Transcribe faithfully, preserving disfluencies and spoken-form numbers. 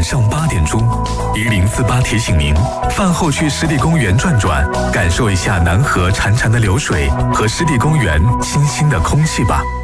上八点钟，一零四八提醒您，饭后去湿地公园转转，感受一下南河潺潺的流水和湿地公园清新的空气吧。